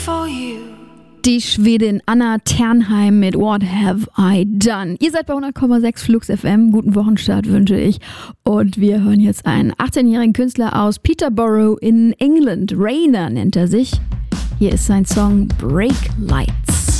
Die Schwedin Anna Ternheim mit What Have I Done? Ihr seid bei 100,6 Flux FM. Guten Wochenstart wünsche ich. Und wir hören jetzt einen 18-jährigen Künstler aus Peterborough in England. Rainer nennt er sich. Hier ist sein Song Break Light.